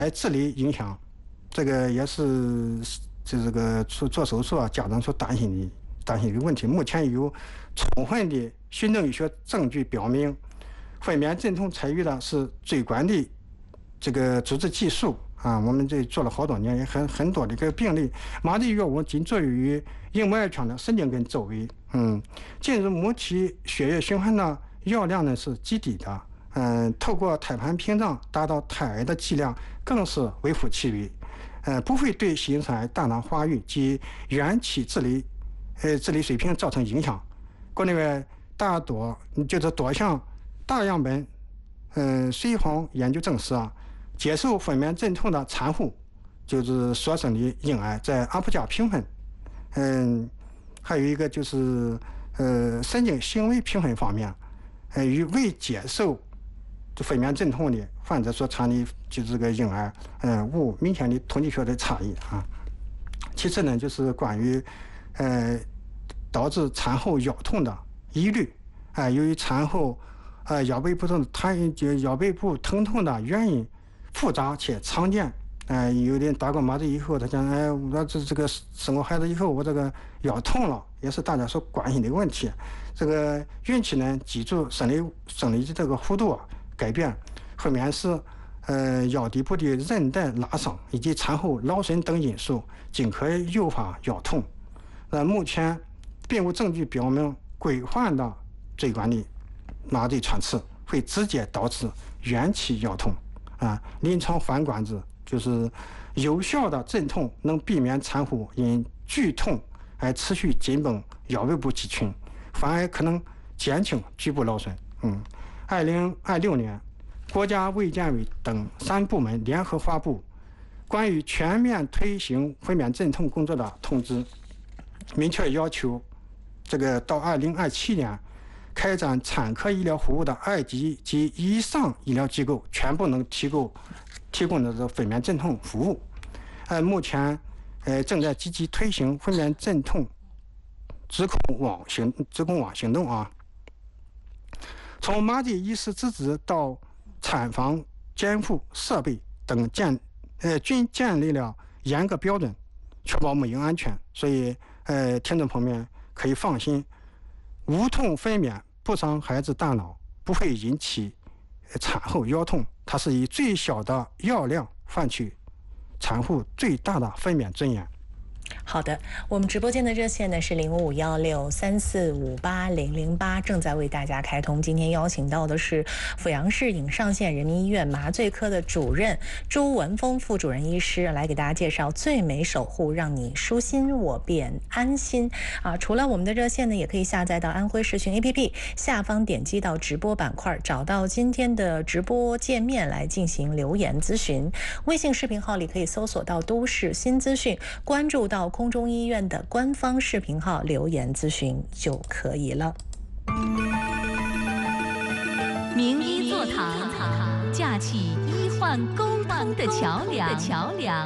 智力影响，这个也是这个做手术啊，家长所担心的问题。目前有充分的行政医学证据表明，分娩镇痛采用的是最管的这个主治技术啊。我们这做了好多年，也很多的这个病例，麻醉药物仅作用于硬膜外腔的神经根周围，进入母体血液循环的药量呢是极低的。透过胎盘屏障达到胎儿的剂量更是微乎其微，不会对新生儿大脑发育及元气智力水平造成影响。国内外多项大样本随访研究证实啊，接受分娩镇痛的产妇就是所生的婴儿在阿普加评分，还有一个就是神经行为评分方面，与未接受分娩镇痛的患者所产的就这个婴儿，无明显的统计学的差异啊。其次呢，就是关于导致产后腰痛的疑虑，由于产后腰背部疼痛的原因复杂且常见，有的人打过麻醉以后，他讲，我这个生过孩子以后，我这个腰痛了，也是大家所关心的问题。这个孕期呢，脊柱生理的这个弧度改变，分娩时腰底部的韧带拉伤以及产后劳损等因素，均可诱发腰痛。目前并无证据表明规范的椎管的麻醉穿刺会直接导致元气腰痛临床反观之，就是有效的镇痛能避免产妇因剧痛而持续紧绷腰背部肌群，反而可能减轻局部劳损。2026年，国家卫健委等3部门联合发布关于全面推行分娩镇痛工作的通知，明确要求这个到2027年开展产科医疗服务的2级及以上医疗机构全部能提供的这分娩镇痛服务。目前正在积极推行分娩镇痛直控网行动啊。从麻醉医师资质到产房监护设备等均建立了严格标准，确保母婴安全。所以听众朋友们可以放心，无痛分娩不伤孩子大脑，不会引起产后腰痛，它是以最小的药量换取产妇最大的分娩尊严。 好的，我们直播间的热线呢是055634580008，正在为大家开通。今天邀请到的是阜阳市颍上县人民医院麻醉科的主任朱文峰副主任医师，来给大家介绍最美守护，让你舒心我便安心啊！除了我们的热线呢，也可以下载到安徽视讯 APP， 下方点击到直播板块，找到今天的直播界面来进行留言咨询。微信视频号里可以搜索到都市新资讯，关注到空中医院的官方视频号留言咨询就可以了。 名医座堂，架起医患沟通的桥梁。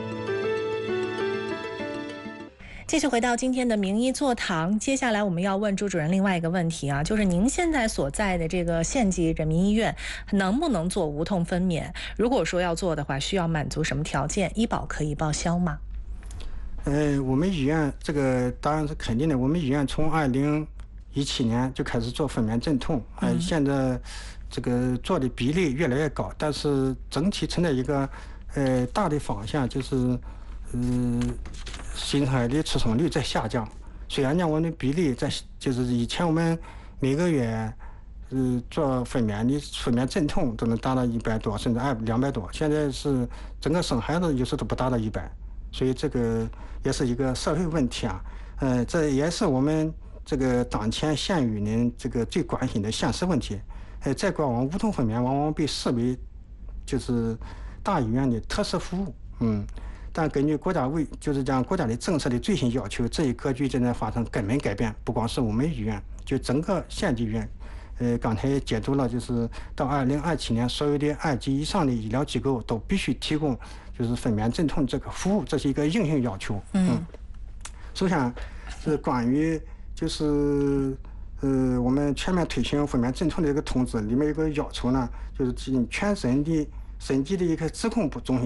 继续回到今天的名医座堂，接下来我们要问朱主任另外一个问题啊，就是您现在所在的这个县级人民医院能不能做无痛分娩？如果说要做的话，需要满足什么条件？医保可以报销吗？ 我们医院这个当然是肯定的。我们医院从2017年就开始做分娩镇痛，现在这个做的比例越来越高，但是整体存在一个大的方向，就是新生儿的出生率在下降。虽然呢，我们的比例就是以前我们每个月做分娩镇痛都能达到100多，甚至200多，现在是整个生孩子有时都不达到100。所以这个也是一个社会问题啊，这也是我们这个当前县域人这个最关心的现实问题。在过往无痛分娩往往被视为就是大医院的特色服务，但根据国家的政策的最新要求，这一格局正在发生根本改变。不光是我们医院，就整个县级医院。刚才也解读了，就是到2027年，所有的2级以上的医疗机构都必须提供就是分娩镇痛这个服务，这是一个硬性要求。首先是关于就是我们全面推行分娩镇痛的这个通知里面有个要求呢，就是尽全身的审计的一个质控中心。